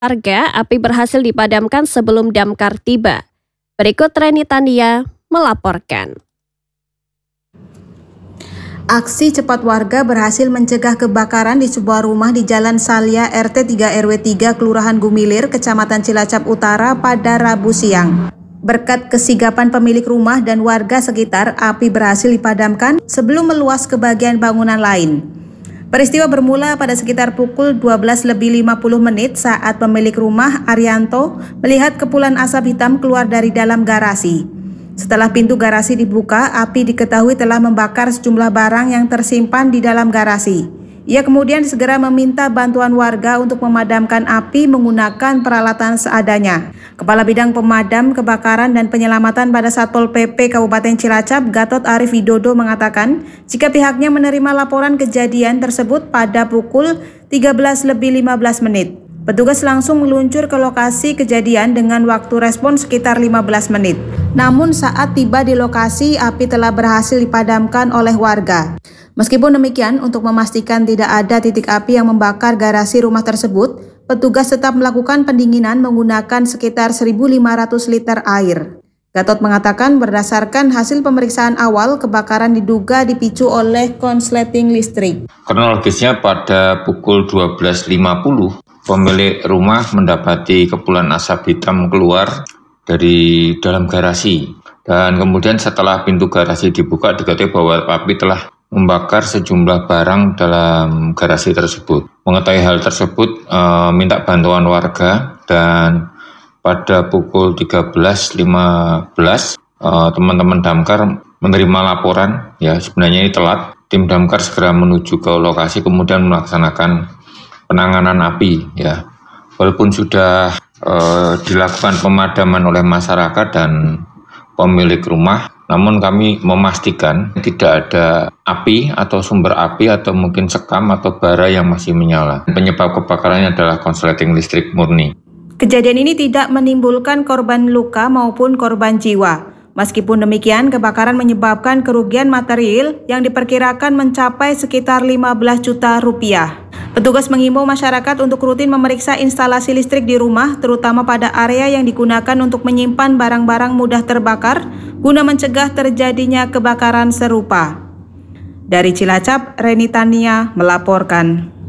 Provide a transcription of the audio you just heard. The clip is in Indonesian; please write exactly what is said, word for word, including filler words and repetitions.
Warga, api berhasil dipadamkan sebelum damkar tiba. Berikut Reni Tania melaporkan. Aksi cepat warga berhasil mencegah kebakaran di sebuah rumah di Jalan Salya R T tiga R W tiga Kelurahan Gumilir, Kecamatan Cilacap Utara pada Rabu siang. Berkat kesigapan pemilik rumah dan warga sekitar, api berhasil dipadamkan sebelum meluas ke bagian bangunan lain. Peristiwa bermula pada sekitar pukul dua belas lebih lima puluh menit saat pemilik rumah, Arianto, melihat kepulan asap hitam keluar dari dalam garasi. Setelah pintu garasi dibuka, api diketahui telah membakar sejumlah barang yang tersimpan di dalam garasi. Ia kemudian segera meminta bantuan warga untuk memadamkan api menggunakan peralatan seadanya. Kepala Bidang Pemadam Kebakaran dan Penyelamatan pada Satpol P P Kabupaten Cilacap, Gatot Arif Widodo mengatakan, jika pihaknya menerima laporan kejadian tersebut pada pukul tiga belas lebih lima belas menit. Petugas langsung meluncur ke lokasi kejadian dengan waktu respon sekitar lima belas menit. Namun saat tiba di lokasi, api telah berhasil dipadamkan oleh warga. Meskipun demikian, untuk memastikan tidak ada titik api yang membakar garasi rumah tersebut, petugas tetap melakukan pendinginan menggunakan sekitar seribu lima ratus liter air. Gatot mengatakan berdasarkan hasil pemeriksaan awal, kebakaran diduga dipicu oleh konsleting listrik. Kronologisnya pada pukul dua belas lima puluh, pemilik rumah mendapati kepulan asap hitam keluar dari dalam garasi. Dan kemudian setelah pintu garasi dibuka, diketahui bahwa api telah membakar sejumlah barang dalam garasi tersebut. Mengetahui hal tersebut, e, minta bantuan warga, dan pada pukul tiga belas lima belas e, teman-teman damkar menerima laporan. Ya, sebenarnya ini telat. Tim damkar segera menuju ke lokasi kemudian melaksanakan penanganan api. Ya, walaupun sudah e, dilakukan pemadaman oleh masyarakat dan pemilik rumah, namun kami memastikan tidak ada api atau sumber api atau mungkin sekam atau bara yang masih menyala. Penyebab kebakarannya adalah konsleting listrik murni. Kejadian ini tidak menimbulkan korban luka maupun korban jiwa. Meskipun demikian, kebakaran menyebabkan kerugian material yang diperkirakan mencapai sekitar lima belas juta rupiah. Petugas mengimbau masyarakat untuk rutin memeriksa instalasi listrik di rumah, terutama pada area yang digunakan untuk menyimpan barang-barang mudah terbakar, guna mencegah terjadinya kebakaran serupa. Dari Cilacap, Reni Tania melaporkan.